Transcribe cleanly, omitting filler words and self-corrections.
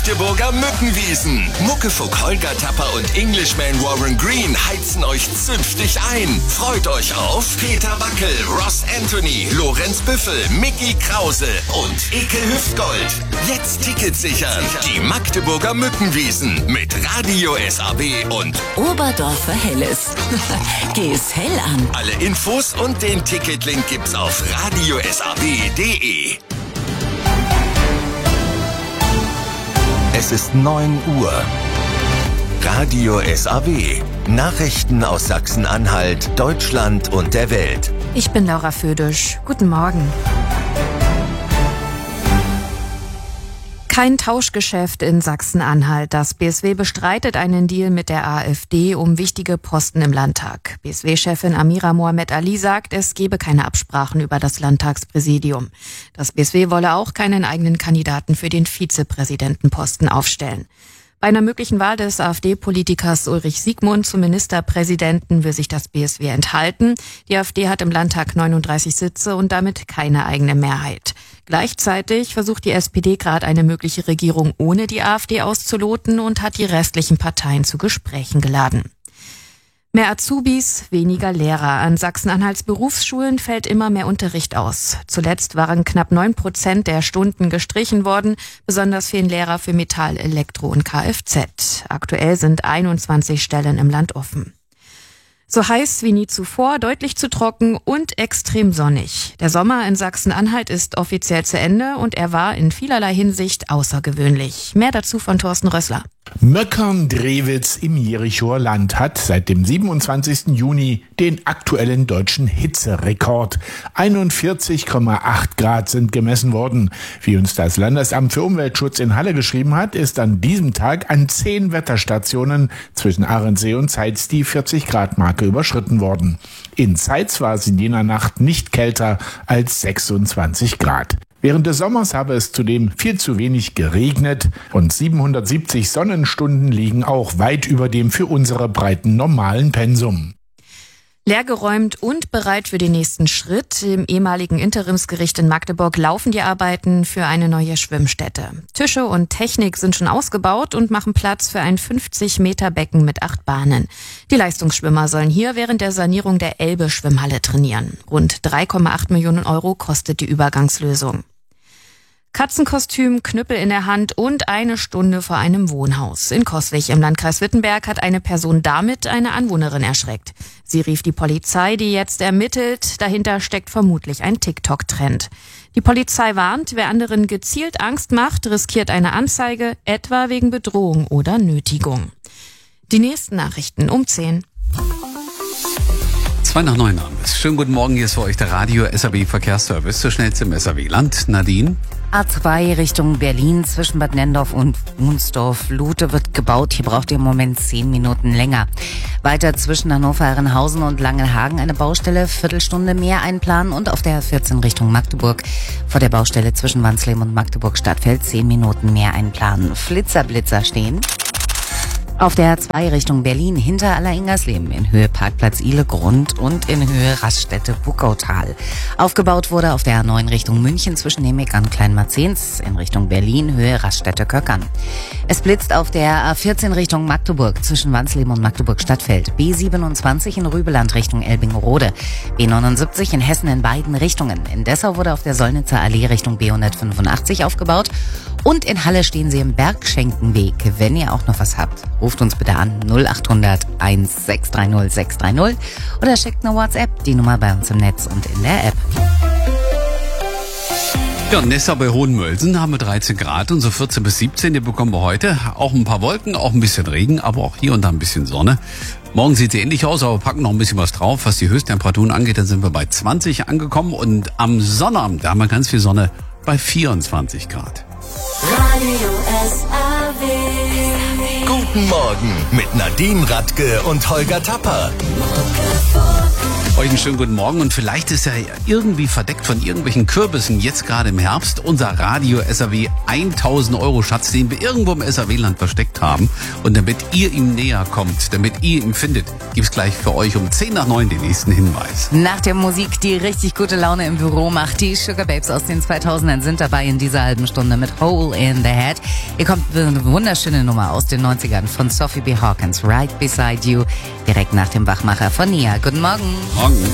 Magdeburger Mückenwiesen. Muckefuck Holger Tapper und Englishman Warren Green heizen euch zünftig ein. Freut euch auf Peter Wackel, Ross Anthony, Lorenz Büffel, Mickey Krause und Icke Hüftgold. Jetzt Tickets sichern. Die Magdeburger Mückenwiesen mit Radio SAB und Oberdorfer Helles. Geh es hell an. Alle Infos und den Ticketlink gibt's auf radiosab.de. Es ist 9 Uhr. Radio SAW. Nachrichten aus Sachsen-Anhalt, Deutschland und der Welt. Ich bin Laura Födisch. Guten Morgen. Kein Tauschgeschäft in Sachsen-Anhalt. Das BSW bestreitet einen Deal mit der AfD um wichtige Posten im Landtag. BSW-Chefin Amira Mohamed Ali sagt, es gebe keine Absprachen über das Landtagspräsidium. Das BSW wolle auch keinen eigenen Kandidaten für den Vizepräsidentenposten aufstellen. Bei einer möglichen Wahl des AfD-Politikers Ulrich Siegmund zum Ministerpräsidenten will sich das BSW enthalten. Die AfD hat im Landtag 39 Sitze und damit keine eigene Mehrheit. Gleichzeitig versucht die SPD gerade eine mögliche Regierung ohne die AfD auszuloten und hat die restlichen Parteien zu Gesprächen geladen. Mehr Azubis, weniger Lehrer. An Sachsen-Anhalts Berufsschulen fällt immer mehr Unterricht aus. Zuletzt waren knapp 9% der Stunden gestrichen worden. Besonders fehlen Lehrer für Metall, Elektro und Kfz. Aktuell sind 21 Stellen im Land offen. So heiß wie nie zuvor, deutlich zu trocken und extrem sonnig. Der Sommer in Sachsen-Anhalt ist offiziell zu Ende und er war in vielerlei Hinsicht außergewöhnlich. Mehr dazu von Thorsten Rössler. Möckern-Drewitz im Jerichoer Land hat seit dem 27. Juni den aktuellen deutschen Hitzerekord. 41,8 Grad sind gemessen worden. Wie uns das Landesamt für Umweltschutz in Halle geschrieben hat, ist an diesem Tag an 10 Wetterstationen zwischen Ahrensee und Zeitz die 40-Grad-Marke überschritten worden. In Zeitz war es in jener Nacht nicht kälter als 26 Grad. Während des Sommers habe es zudem viel zu wenig geregnet und 770 Sonnenstunden liegen auch weit über dem für unsere Breiten normalen Pensum. Leergeräumt und bereit für den nächsten Schritt. Im ehemaligen Interimsgericht in Magdeburg laufen die Arbeiten für eine neue Schwimmstätte. Tische und Technik sind schon ausgebaut und machen Platz für ein 50-Meter-Becken mit 8 Bahnen. Die Leistungsschwimmer sollen hier während der Sanierung der Elbe-Schwimmhalle trainieren. Rund 3,8 Millionen Euro kostet die Übergangslösung. Katzenkostüm, Knüppel in der Hand und 1 Stunde vor einem Wohnhaus. In Coswig im Landkreis Wittenberg hat eine Person damit eine Anwohnerin erschreckt. Sie rief die Polizei, die jetzt ermittelt. Dahinter steckt vermutlich ein TikTok-Trend. Die Polizei warnt, wer anderen gezielt Angst macht, riskiert eine Anzeige, etwa wegen Bedrohung oder Nötigung. Die nächsten Nachrichten um 10. 2 nach 9 abends. Schönen guten Morgen, hier ist für euch der Radio SAW Verkehrsservice, so schnell zum SAW-Land. Nadine? A2 Richtung Berlin zwischen Bad Nenndorf und Wunsdorf. Lute wird gebaut. Hier braucht ihr im Moment 10 Minuten länger. Weiter zwischen Hannover-Herrenhausen und Langenhagen eine Baustelle, Viertelstunde mehr einplanen und auf der 14 Richtung Magdeburg vor der Baustelle zwischen Wansleben und Magdeburg-Stadtfeld 10 Minuten mehr einplanen. Flitzer stehen. Auf der A2 Richtung Berlin hinter Aller-Ingersleben in Höhe Parkplatz Ile Grund und in Höhe Raststätte-Buckautal. Aufgebaut wurde auf der A9 Richtung München zwischen Nemig und Kleinmarzens in Richtung Berlin Höhe Raststätte-Köckern. Es blitzt auf der A14 Richtung Magdeburg zwischen Wansleben und Magdeburg-Stadtfeld. B27 in Rübeland Richtung Elbingerode. B79 in Hessen in beiden Richtungen. In Dessau wurde auf der Solnitzer Allee Richtung B185 aufgebaut. Und in Halle stehen sie im Bergschenkenweg. Wenn ihr auch noch was habt, ruft uns bitte an 0800 1630 630 oder schickt eine WhatsApp, die Nummer bei uns im Netz und in der App. Ja, in Nessau bei Hohenmölsen haben wir 13 Grad und so 14 bis 17, die bekommen wir heute. Auch ein paar Wolken, auch ein bisschen Regen, aber auch hier und da ein bisschen Sonne. Morgen sieht sie ähnlich aus, aber packen noch ein bisschen was drauf. Was die Höchsttemperaturen angeht, dann sind wir bei 20 angekommen und am Sonnabend, da haben wir ganz viel Sonne bei 24 Grad. Radio SAW. Guten Morgen mit Nadine Radke und Holger Tapper. Euch einen schönen guten Morgen und vielleicht ist er irgendwie verdeckt von irgendwelchen Kürbissen jetzt gerade im Herbst. Unser Radio SAW 1000 Euro Schatz, den wir irgendwo im SAW-Land versteckt haben. Und damit ihr ihm näher kommt, damit ihr ihn findet, gibt's gleich für euch um 10 nach 9 den nächsten Hinweis. Nach der Musik, die richtig gute Laune im Büro macht, die Sugar Babes aus den 2000ern sind dabei in dieser halben Stunde mit Hole in the Head. Hier kommt eine wunderschöne Nummer aus den 90ern von Sophie B. Hawkins, Right Beside You, direkt nach dem Wachmacher von Nia. Guten Morgen. Morgen.